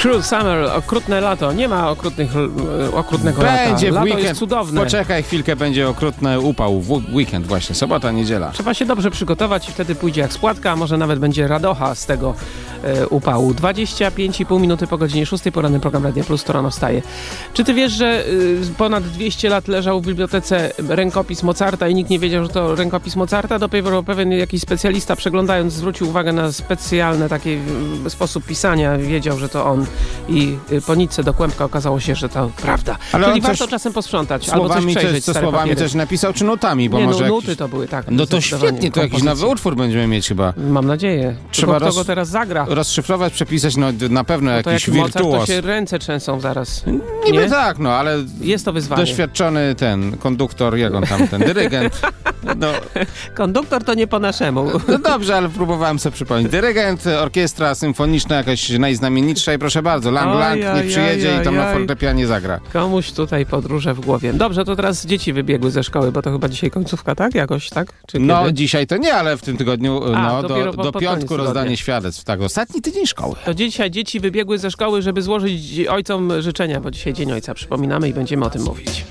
Cruel Summer, okrutne lato. Nie ma okrutnego lata. Będzie w Lato weekend. jest cudowne. Poczekaj chwilkę, będzie okrutny upał. Weekend właśnie, sobota, niedziela. Trzeba się dobrze przygotować i wtedy pójdzie jak spłatka, a może nawet będzie radocha z tego upału. 25,5 minuty po godzinie 6, poranny program Radia Plus, to rano wstaje. Czy ty wiesz, że ponad 200 lat leżał w bibliotece rękopis Mozarta i nikt nie wiedział, że to rękopis Mozarta? Dopiero pewien jakiś specjalista przeglądając zwrócił uwagę na specjalny taki sposób pisania, wiedział, że to on i po nitce do kłębka okazało się, że to prawda. Ale czyli on warto czasem posprzątać albo coś przejrzeć, co słowami papiery. coś napisał, czy nutami? Bo Nie, może nuty jakiś... to były, tak. No to świetnie, to jakiś nowy utwór będziemy mieć chyba. Mam nadzieję. Trzeba Kto go teraz zagra? Rozszyfrować, przepisać, no na pewno To jakiś jak Mozart, to wirtuoz. się ręce trzęsą zaraz. Niby Nie? tak, no ale Jest to wyzwanie. doświadczony konduktor, jak on tam, dyrygent. No, Konduktor to nie po naszemu. no dobrze, ale próbowałem sobie przypomnieć. Dyrygent, orkiestra symfoniczna jakaś najznamienitsza i proszę bardzo, Lang nie przyjedzie i tam na fortepianie zagra. Komuś tutaj podróże w głowie. Dobrze, to teraz dzieci wybiegły ze szkoły, bo to chyba dzisiaj końcówka, tak? Jakoś, tak? Czy No kiedy? dzisiaj to nie, ale w tym tygodniu dopiero do pod piątku koniec rozdanie tygodnia. świadectw. Tak, ostatni tydzień szkoły. To dzisiaj dzieci wybiegły ze szkoły, żeby złożyć ojcom życzenia, bo dzisiaj Dzień Ojca przypominamy i będziemy o tym mówić.